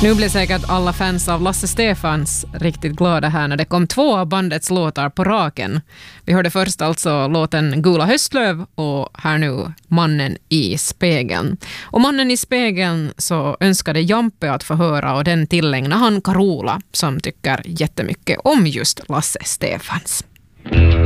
Nu blir säkert alla fans av Lasse Stefans riktigt glada här när det kom 2 av bandets låtar på raken. Vi hörde först alltså låten Gula höstlöv och här nu Mannen i spegeln. Och Mannen i spegeln så önskade Jampe att få höra och den tillägnar han Carola som tycker jättemycket om just Lasse Stefans.